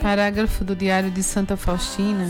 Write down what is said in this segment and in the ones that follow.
Parágrafo do Diário de Santa Faustina,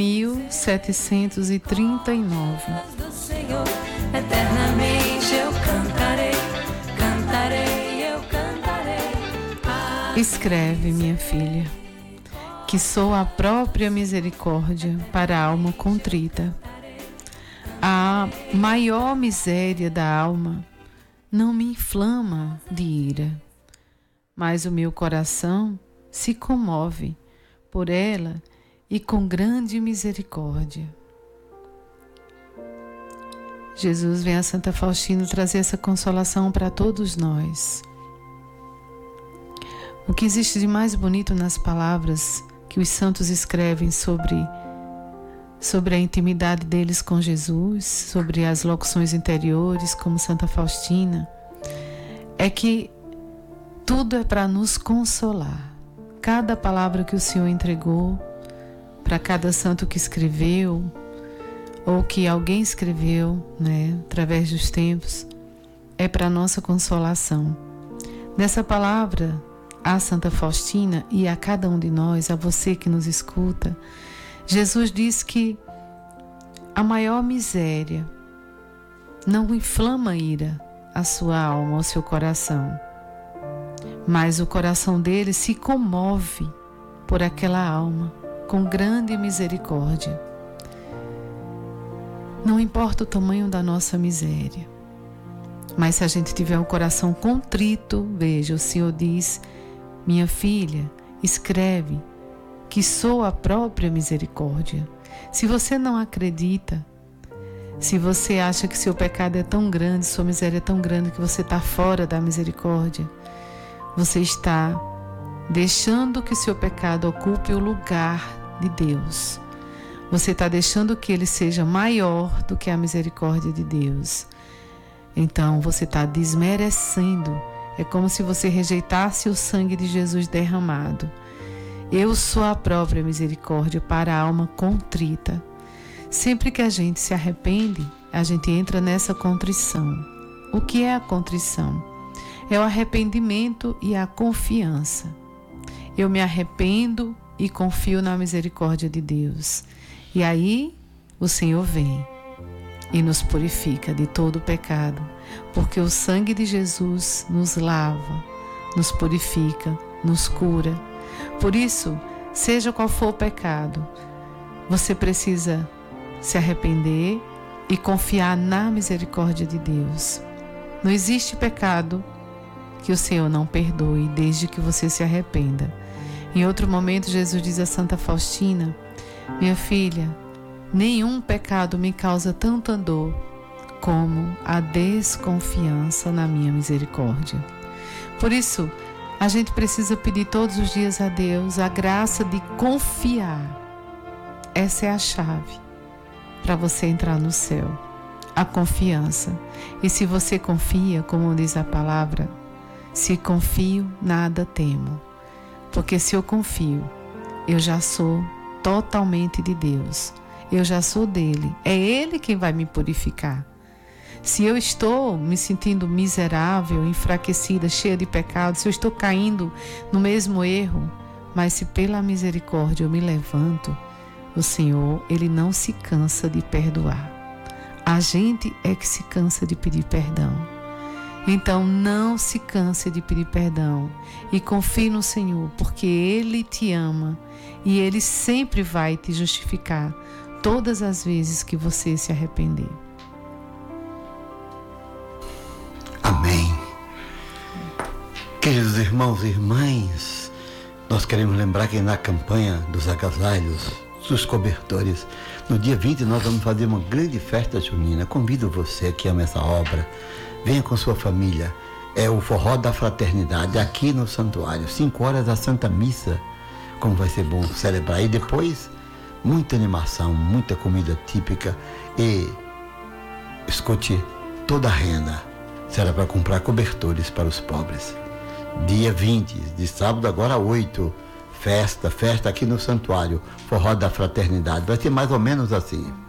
1739. Do Senhor, eternamente eu cantarei, cantarei, eu cantarei. Escreve, minha filha, que sou a própria misericórdia para a alma contrita. A maior miséria da alma não me inflama de ira, mas o meu coração se comove por ela e com grande misericórdia. Jesus vem a Santa Faustina trazer essa consolação para todos nós. O que existe de mais bonito nas palavras que os santos escrevem sobre a intimidade deles com Jesus, sobre as locuções interiores, como Santa Faustina, é que tudo é para nos consolar. Cada palavra que o Senhor entregou para cada santo que escreveu, ou que alguém escreveu, através dos tempos, é para nossa consolação. Nessa palavra, a Santa Faustina e a cada um de nós, a você que nos escuta, Jesus diz que a maior miséria não inflama a ira a sua alma, ao seu coração, mas o coração dele se comove por aquela alma com grande misericórdia. Não importa o tamanho da nossa miséria, mas se a gente tiver um coração contrito, veja, o Senhor diz: minha filha, escreve que sou a própria misericórdia. Se você não acredita, se você acha que seu pecado é tão grande, sua miséria é tão grande que você está fora da misericórdia, você está deixando que seu pecado ocupe o lugar de Deus. Você está deixando que ele seja maior do que a misericórdia de Deus. Então você está desmerecendo. É como se você rejeitasse o sangue de Jesus derramado. Eu sou a própria misericórdia para a alma contrita. Sempre que a gente se arrepende, a gente entra nessa contrição. O que é a contrição? É o arrependimento e a confiança. Eu me arrependo e confio na misericórdia de Deus. E aí o Senhor vem e nos purifica de todo o pecado, porque o sangue de Jesus nos lava, nos purifica, nos cura. Por isso, seja qual for o pecado, você precisa se arrepender e confiar na misericórdia de Deus. Não existe pecado que o Senhor não perdoe, desde que você se arrependa. Em outro momento, Jesus diz a Santa Faustina: minha filha, nenhum pecado me causa tanta dor como a desconfiança na minha misericórdia. Por isso, a gente precisa pedir todos os dias a Deus a graça de confiar. Essa é a chave para você entrar no céu. A confiança. E se você confia, como diz a palavra, se confio, nada temo. Porque se eu confio, eu já sou totalmente de Deus. Eu já sou dele. É ele quem vai me purificar. Se eu estou me sentindo miserável, enfraquecida, cheia de pecado, se eu estou caindo no mesmo erro, mas se pela misericórdia eu me levanto, o Senhor, ele não se cansa de perdoar. A gente é que se cansa de pedir perdão. Então não se canse de pedir perdão e confie no Senhor, porque Ele te ama e Ele sempre vai te justificar todas as vezes que você se arrepender. Amém. Queridos irmãos e irmãs, nós queremos lembrar que na campanha dos agasalhos, dos cobertores, no dia 20 nós vamos fazer uma grande festa junina. Convido você que ama essa obra, venha com sua família. É o Forró da Fraternidade aqui no Santuário, 5 horas da Santa Missa. Como vai ser bom celebrar. E depois, muita animação, muita comida típica e, escute, toda a renda será para comprar cobertores para os pobres. Dia 20, de sábado agora 8, festa aqui no Santuário, Forró da Fraternidade. Vai ser mais ou menos assim.